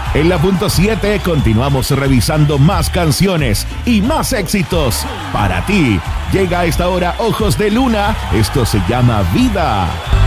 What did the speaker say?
En la punto 7 continuamos revisando más canciones y más éxitos. Para ti, llega a esta hora Ojos de Luna. Esto se llama Vida.